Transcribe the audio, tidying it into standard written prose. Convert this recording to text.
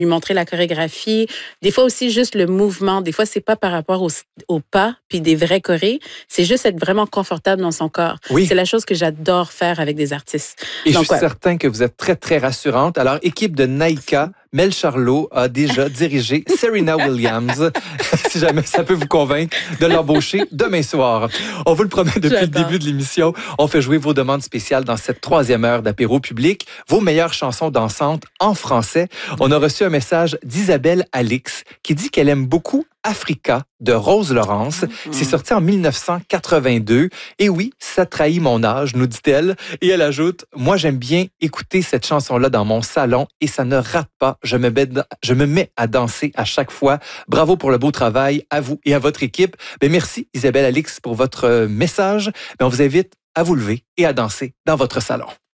lui montrer la chorégraphie. Des fois aussi, juste le mouvement. Des fois, c'est pas par rapport au pas, puis des vrais chorés. C'est juste être vraiment confortable dans son corps. Oui. C'est la chose que j'adore faire avec des artistes. Et Donc, je suis certain que vous êtes très, très rassurante. Alors, équipe de Naïka, Mel Charlot a déjà dirigé Serena Williams. Si jamais ça peut vous convaincre de l'embaucher demain soir. On vous le promet depuis le début de l'émission. On fait jouer vos demandes spéciales dans cette 3e heure d'apéro public. Vos meilleures chansons dansantes en français. On a reçu un message d'Isabelle Alix qui dit qu'elle aime beaucoup Africa de Rose Laurence. C'est sorti en 1982. Et oui, ça trahit mon âge, nous dit-elle. Et elle ajoute, moi j'aime bien écouter cette chanson-là dans mon salon et ça ne rate pas. Je me mets à danser à chaque fois. Bravo pour le beau travail à vous et à votre équipe. Merci Isabelle Alix pour votre message. On vous invite à vous lever et à danser dans votre salon.